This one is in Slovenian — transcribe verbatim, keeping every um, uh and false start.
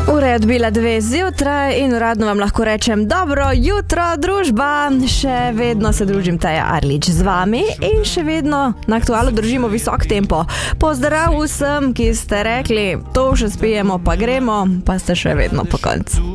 Ura je odbila dve zjutraj in uradno vam lahko rečem dobro jutro, družba. Še vedno se družim Teja Arlič z vami in še vedno na Aktualu držimo visok tempo. Pozdrav vsem, ki ste rekli, to še spijemo pa gremo, pa ste še vedno po koncu.